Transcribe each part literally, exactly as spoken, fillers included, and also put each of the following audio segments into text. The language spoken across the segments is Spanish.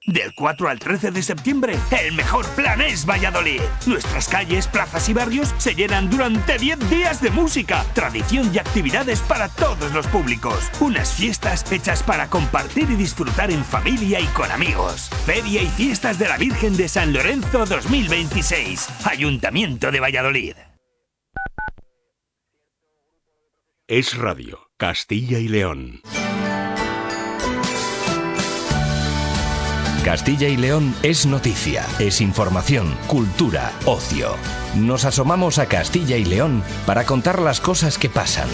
Del cuatro al trece de septiembre, el mejor plan es Valladolid. Nuestras calles, plazas y barrios se llenan durante diez días de música, tradición y actividades para todos los públicos. Unas fiestas hechas para compartir y disfrutar en familia y con amigos. Feria y Fiestas de la Virgen de San Lorenzo dos mil veintiséis. Ayuntamiento de Valladolid. Es Radio, Castilla y León. Castilla y León es noticia, es información, cultura, ocio. Nos asomamos a Castilla y León para contar las cosas que pasan.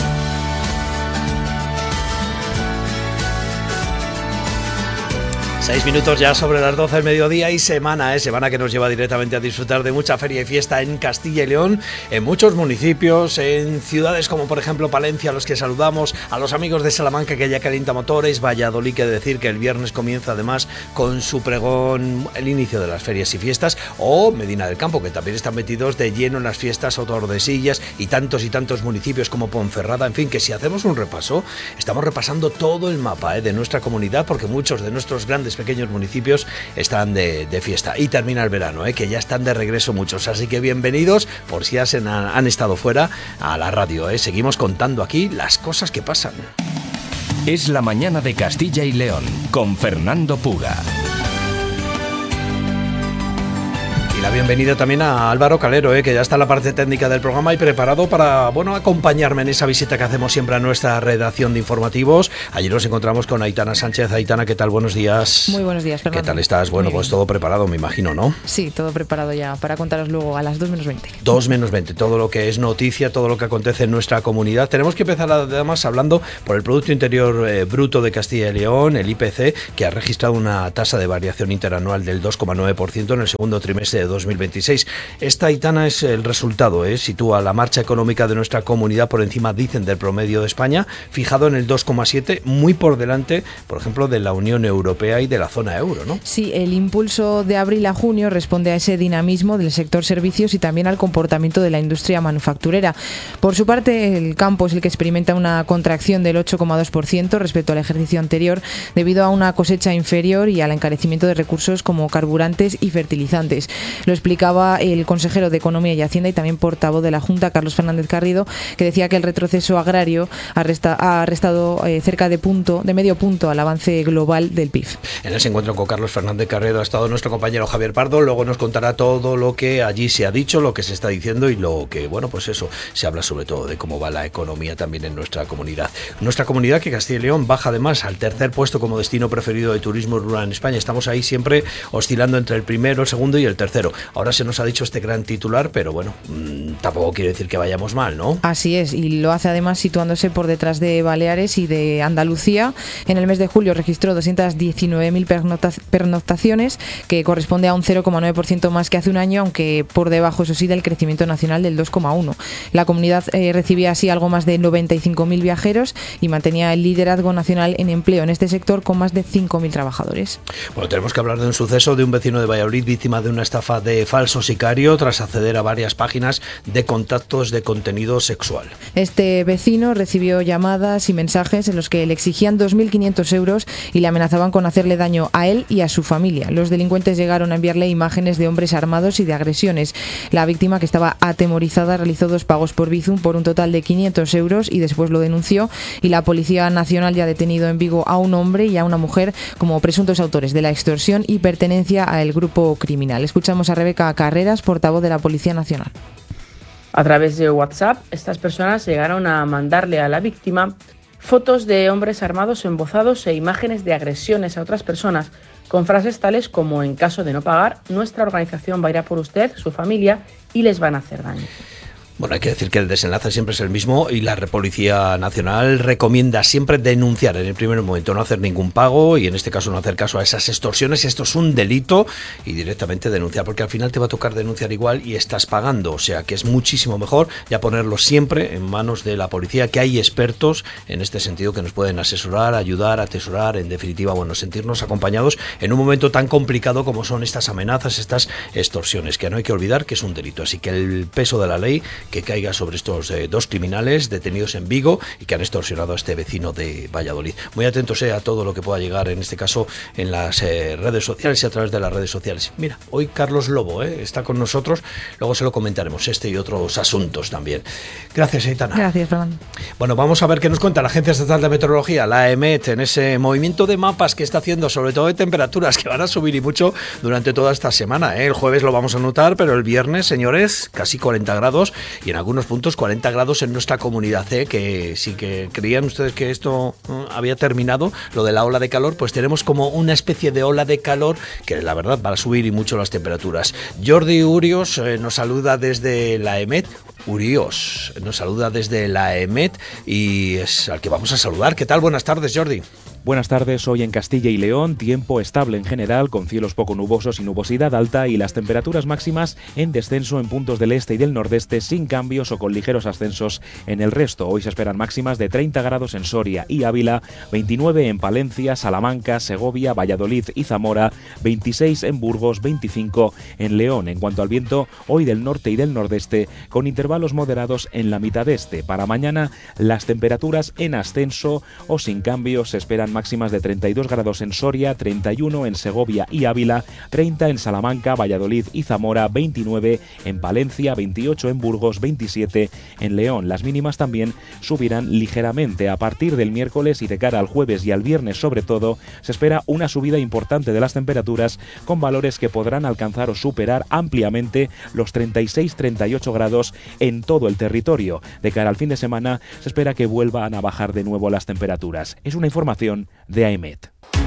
Seis minutos ya sobre las doce del mediodía y semana, ¿eh? Semana que nos lleva directamente a disfrutar de mucha feria y fiesta en Castilla y León, en muchos municipios, en ciudades como por ejemplo Palencia, a los que saludamos, a los amigos de Salamanca que ya calienta motores, Valladolid, que decir que el viernes comienza además con su pregón el inicio de las ferias y fiestas, o Medina del Campo, que también están metidos de lleno en las fiestas, o Tordesillas y tantos y tantos municipios como Ponferrada. En fin, que si hacemos un repaso, estamos repasando todo el mapa, ¿eh? de nuestra comunidad, porque muchos de nuestros grandes pequeños municipios están de, de fiesta y termina el verano, ¿eh? que ya están de regreso muchos, así que bienvenidos por si han, han estado fuera a la radio, ¿eh? Seguimos contando aquí las cosas que pasan. Es la mañana de Castilla y León con Fernando Puga. La bienvenida también a Álvaro Calero, eh, que ya está en la parte técnica del programa y preparado para, bueno, acompañarme en esa visita que hacemos siempre a nuestra redacción de informativos. Ayer nos encontramos con Aitana Sánchez. Aitana, ¿qué tal? Buenos días. Muy buenos días, Fernando. ¿Qué tal estás? Bueno, pues todo preparado, me imagino, ¿no? Sí, todo preparado ya para contaros luego a las dos menos veinte. dos menos veinte, todo lo que es noticia, todo lo que acontece en nuestra comunidad. Tenemos que empezar además hablando por el Producto Interior eh, Bruto de Castilla y León, el I P C, que ha registrado una tasa de variación interanual del dos coma nueve por ciento en el segundo trimestre de dos mil veintiséis. Esta, Aitana, es el resultado, ¿eh? Sitúa la marcha económica de nuestra comunidad por encima, dicen, del promedio de España, fijado en el dos coma siete, muy por delante, por ejemplo, de la Unión Europea y de la zona euro, ¿no? Sí, el impulso de abril a junio responde a ese dinamismo del sector servicios y también al comportamiento de la industria manufacturera. Por su parte, el campo es el que experimenta una contracción del ocho coma dos por ciento respecto al ejercicio anterior, debido a una cosecha inferior y al encarecimiento de recursos como carburantes y fertilizantes. Lo explicaba el consejero de Economía y Hacienda y también portavoz de la Junta, Carlos Fernández Garrido, que decía que el retroceso agrario ha, resta, ha restado eh, cerca de punto, de medio punto al avance global del P I B. En ese encuentro con Carlos Fernández Garrido ha estado nuestro compañero Javier Pardo. Luego nos contará todo lo que allí se ha dicho, lo que se está diciendo y lo que, bueno, pues eso, se habla sobre todo de cómo va la economía también en nuestra comunidad. Nuestra comunidad, que Castilla y León baja además al tercer puesto como destino preferido de turismo rural en España. Estamos ahí siempre oscilando entre el primero, el segundo y el tercero. Ahora se nos ha dicho este gran titular, pero bueno, mmm, tampoco quiere decir que vayamos mal, ¿no? Así es, y lo hace además situándose por detrás de Baleares y de Andalucía. En el mes de julio registró doscientas diecinueve mil pernoctaciones, que corresponde a un cero coma nueve por ciento más que hace un año, aunque por debajo, eso sí, del crecimiento nacional del dos coma uno por ciento. La comunidad eh, recibía así algo más de noventa y cinco mil viajeros y mantenía el liderazgo nacional en empleo en este sector con más de cinco mil trabajadores. Bueno, tenemos que hablar de un suceso de un vecino de Valladolid víctima de una estafa de falso sicario tras acceder a varias páginas de contactos de contenido sexual. Este vecino recibió llamadas y mensajes en los que le exigían dos mil quinientos euros y le amenazaban con hacerle daño a él y a su familia. Los delincuentes llegaron a enviarle imágenes de hombres armados y de agresiones. La víctima, que estaba atemorizada, realizó dos pagos por Bizum por un total de quinientos euros y después lo denunció, y la Policía Nacional ya ha detenido en Vigo a un hombre y a una mujer como presuntos autores de la extorsión y pertenencia al grupo criminal. Escuchamos a Rebeca Carreras, portavoz de la Policía Nacional. A través de WhatsApp, estas personas llegaron a mandarle a la víctima fotos de hombres armados embozados e imágenes de agresiones a otras personas, con frases tales como: en caso de no pagar, nuestra organización va a ir a por usted, su familia, y les van a hacer daño. Bueno, hay que decir que el desenlace siempre es el mismo y la Policía Nacional recomienda siempre denunciar en el primer momento, no hacer ningún pago y en este caso no hacer caso a esas extorsiones. Esto es un delito y directamente denunciar, porque al final te va a tocar denunciar igual y estás pagando. O sea que es muchísimo mejor ya ponerlo siempre en manos de la policía, que hay expertos en este sentido que nos pueden asesorar, ayudar, atesorar, en definitiva, bueno, sentirnos acompañados en un momento tan complicado como son estas amenazas, estas extorsiones, que no hay que olvidar que es un delito. Así que el peso de la ley que caiga sobre estos eh, dos criminales detenidos en Vigo y que han extorsionado a este vecino de Valladolid. Muy atentos eh, a todo lo que pueda llegar, en este caso, en las eh, redes sociales y a través de las redes sociales. Mira, hoy Carlos Lobo eh, está con nosotros, luego se lo comentaremos, este y otros asuntos también. Gracias, Aitana. Gracias, Fernando. Bueno, vamos a ver qué nos cuenta la Agencia Estatal de Meteorología, la EMET, en ese movimiento de mapas que está haciendo, sobre todo de temperaturas, que van a subir y mucho durante toda esta semana. ¿eh? El jueves lo vamos a notar, pero el viernes, señores, casi cuarenta grados y en algunos puntos cuarenta grados en nuestra comunidad. ¿eh? Que si que creían ustedes que esto uh, había terminado, lo de la ola de calor, pues tenemos como una especie de ola de calor que la verdad va a subir y mucho las temperaturas. Jordi Urios eh, nos saluda desde la EMET. Urios nos saluda desde la EMET y es al que vamos a saludar. ¿Qué tal? Buenas tardes, Jordi. Buenas tardes, hoy en Castilla y León, tiempo estable en general, con cielos poco nubosos y nubosidad alta y las temperaturas máximas en descenso en puntos del este y del nordeste, sin cambios o con ligeros ascensos en el resto. Hoy se esperan máximas de treinta grados en Soria y Ávila, veintinueve en Palencia, Salamanca, Segovia, Valladolid y Zamora, veintiséis en Burgos, veinticinco en León. En cuanto al viento, hoy del norte y del nordeste, con intervalos moderados en la mitad este. Para mañana, las temperaturas en ascenso o sin cambios se esperan máximas de treinta y dos grados en Soria, treinta y uno en Segovia y Ávila, treinta en Salamanca, Valladolid y Zamora, veintinueve en Palencia, veintiocho en Burgos, veintisiete en León. Las mínimas también subirán ligeramente. A partir del miércoles y de cara al jueves y al viernes sobre todo, se espera una subida importante de las temperaturas con valores que podrán alcanzar o superar ampliamente los treinta y seis a treinta y ocho grados en todo el territorio. De cara al fin de semana, se espera que vuelvan a bajar de nuevo las temperaturas. Es una información de AEMET.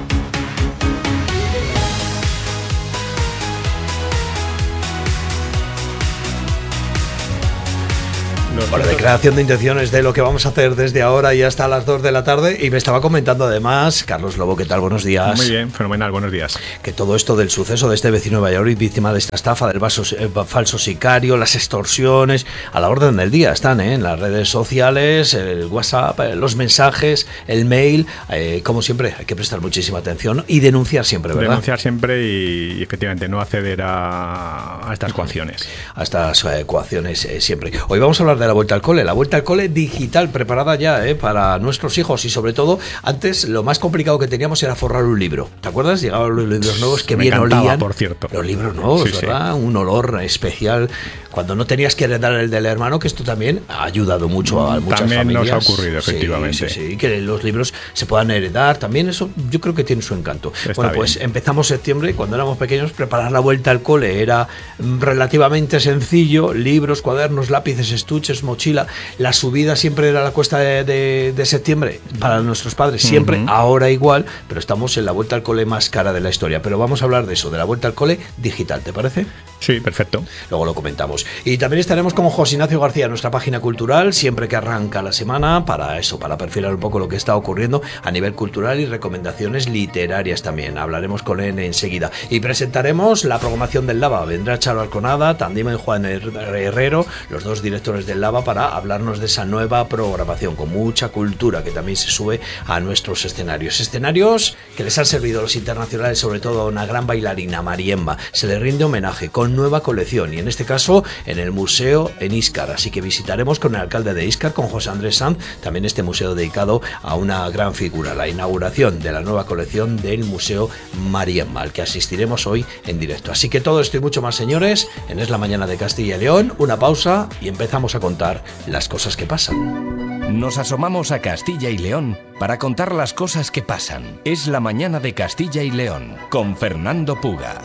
Bueno, declaración de intenciones de lo que vamos a hacer desde ahora y hasta las dos de la tarde. Y me estaba comentando además, Carlos Lobo, ¿qué tal? Buenos días. Muy bien, fenomenal, buenos días. Que todo esto del suceso de este vecino de Valladolid, víctima de esta estafa, del vaso, eh, falso sicario, las extorsiones, a la orden del día están ¿eh? en las redes sociales, el WhatsApp, eh, los mensajes, el mail. Eh, como siempre, hay que prestar muchísima atención y denunciar siempre, ¿verdad? Denunciar siempre y, y efectivamente no acceder a, a estas coacciones. A estas eh, coacciones eh, siempre. Hoy vamos a hablar de la vuelta al cole, la vuelta al cole digital, preparada ya eh, para nuestros hijos y sobre todo, antes lo más complicado que teníamos era forrar un libro. ¿Te acuerdas? Llegaban los libros nuevos que Me bien encantaba, olían. por cierto. Los libros nuevos, sí, ¿verdad? Sí. Un olor especial. Cuando no tenías que heredar el del hermano, que esto también ha ayudado mucho a muchas también familias. También nos ha ocurrido, efectivamente. Sí, sí, sí, que los libros se puedan heredar. También eso yo creo que tiene su encanto. Está bueno, pues bien. Empezamos septiembre, cuando éramos pequeños, preparar la vuelta al cole era relativamente sencillo. Libros, cuadernos, lápices, estuches, mochila. La subida siempre era la cuesta de, de, de septiembre para nuestros padres, siempre, uh-huh. Ahora igual, pero estamos en la vuelta al cole más cara de la historia. Pero vamos a hablar de eso, de la vuelta al cole digital, ¿te parece? Sí, perfecto. Luego lo comentamos. Y también estaremos con José Ignacio García, nuestra página cultural, siempre que arranca la semana, para eso, para perfilar un poco lo que está ocurriendo a nivel cultural y recomendaciones literarias también. Hablaremos con él enseguida. Y presentaremos la programación del Lava. Vendrá Charo Alconada, también Juan Herrero, los dos directores del Lava, para hablarnos de esa nueva programación con mucha cultura que también se sube a nuestros escenarios. Escenarios que les han servido a los internacionales, sobre todo a una gran bailarina, Mariemba. Se le rinde homenaje con nueva colección y en este caso en el museo en Íscar. Así que visitaremos con el alcalde de Íscar, con José Andrés Sanz, también este museo dedicado a una gran figura, la inauguración de la nueva colección del museo Mariemba, al que asistiremos hoy en directo. Así que todo esto y mucho más, señores, en Es la Mañana de Castilla y León. Una pausa y empezamos a contar las cosas que pasan. Nos asomamos a Castilla y León para contar las cosas que pasan. Es la Mañana de Castilla y León, con Fernando Puga.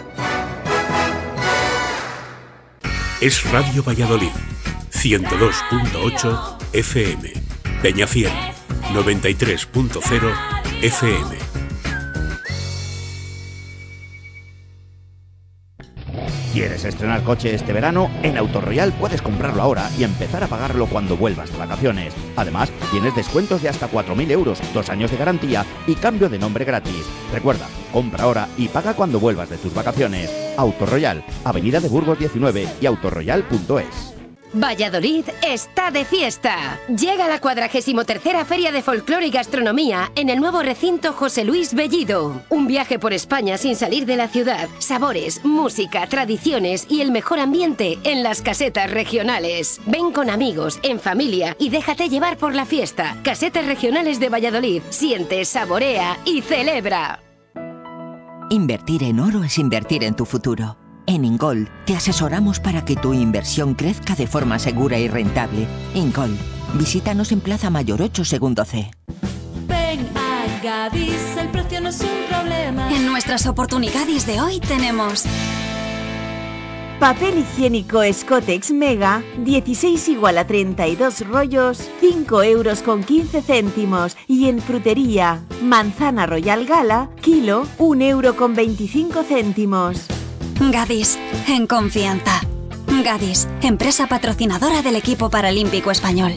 Es Radio Valladolid, ciento dos punto ocho F M, Peñafiel, noventa y tres punto cero F M. ¿Quieres estrenar coche este verano? En Autoroyal puedes comprarlo ahora y empezar a pagarlo cuando vuelvas de vacaciones. Además, tienes descuentos de hasta cuatro mil euros, dos años de garantía y cambio de nombre gratis. Recuerda, compra ahora y paga cuando vuelvas de tus vacaciones. Autoroyal, Avenida de Burgos diecinueve y autoroyal punto es. Valladolid está de fiesta. Llega la cuadragésimo tercera Feria de Folclore y Gastronomía en el nuevo recinto José Luis Bellido. Un viaje por España sin salir de la ciudad. Sabores, música, tradiciones y el mejor ambiente en las casetas regionales. Ven con amigos, en familia y déjate llevar por la fiesta. Casetas regionales de Valladolid. Siente, saborea y celebra. Invertir en oro es invertir en tu futuro. En Ingol te asesoramos para que tu inversión crezca de forma segura y rentable. Ingol, visítanos en Plaza Mayor ocho, segundo C. Ven a Gadis, el precio no es un problema. En nuestras oportunidades de hoy tenemos papel higiénico Scotex Mega, dieciséis igual a treinta y dos rollos, cinco euros con quince céntimos. Y en frutería, manzana Royal Gala, kilo, un euro con veinticinco céntimos. Gadis, en confianza. Gadis, empresa patrocinadora del equipo paralímpico español.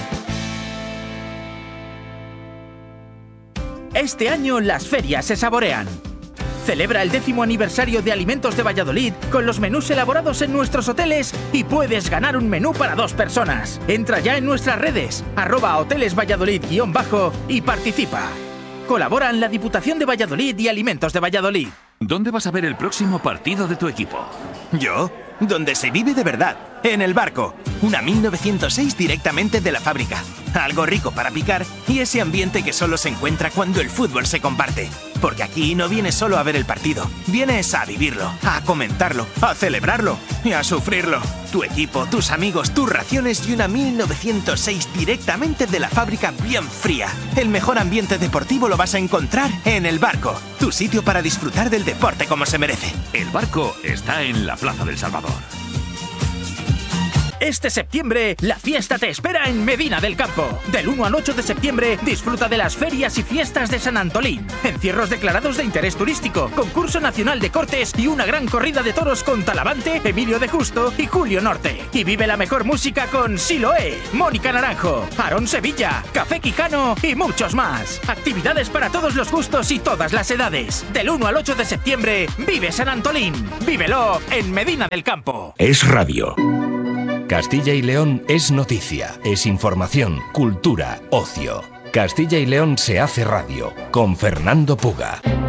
Este año las ferias se saborean. Celebra el décimo aniversario de Alimentos de Valladolid con los menús elaborados en nuestros hoteles y puedes ganar un menú para dos personas. Entra ya en nuestras redes, arroba hoteles Valladolid guión bajo y participa. Colaboran la Diputación de Valladolid y Alimentos de Valladolid. ¿Dónde vas a ver el próximo partido de tu equipo? ¿Yo? Donde se vive de verdad, en El Barco. Una mil novecientos seis directamente de la fábrica. Algo rico para picar y ese ambiente que solo se encuentra cuando el fútbol se comparte. Porque aquí no vienes solo a ver el partido, vienes a vivirlo, a comentarlo, a celebrarlo y a sufrirlo. Tu equipo, tus amigos, tus raciones y una mil novecientos seis directamente de la fábrica bien fría. El mejor ambiente deportivo lo vas a encontrar en El Barco, tu sitio para disfrutar del deporte como se merece. El Barco está en la Plaza del Salvador. Este septiembre, la fiesta te espera en Medina del Campo. Del uno al ocho de septiembre, disfruta de las ferias y fiestas de San Antolín. Encierros declarados de interés turístico, concurso nacional de cortes y una gran corrida de toros con Talavante, Emilio de Justo y Julio Norte. Y vive la mejor música con Siloé, Mónica Naranjo, Aarón Sevilla, Café Quijano y muchos más. Actividades para todos los gustos y todas las edades. Del uno al ocho de septiembre, vive San Antolín. Vívelo en Medina del Campo. Es radio. Castilla y León es noticia, es información, cultura, ocio. Castilla y León se hace radio con Fernando Puga.